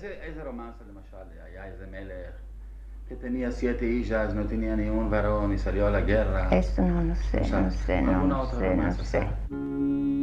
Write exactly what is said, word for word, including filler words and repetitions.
ese, ese romance, למשל, היה איזה מלך que tenía siete hijas, no tenía ni un varón y salió a la guerra. Eso no lo sé, O sea, no sé, alguna no otra sé, no romance, sé. ¿sabes?